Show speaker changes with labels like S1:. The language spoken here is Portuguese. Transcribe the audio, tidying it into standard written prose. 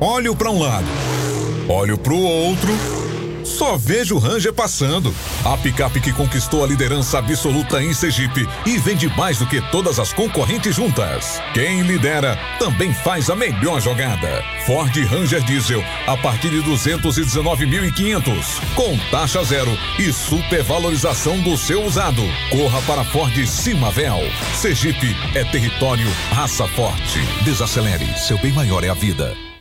S1: Olho para um lado, olho pro outro, só vejo Ranger passando. A picape que conquistou a liderança absoluta em Sergipe e vende mais do que todas as concorrentes juntas. Quem lidera também faz a melhor jogada. Ford Ranger Diesel a partir de 219.500, com taxa zero e supervalorização do seu usado. Corra para Ford Cimavel. Sergipe é território raça forte. Desacelere, seu bem maior é a vida.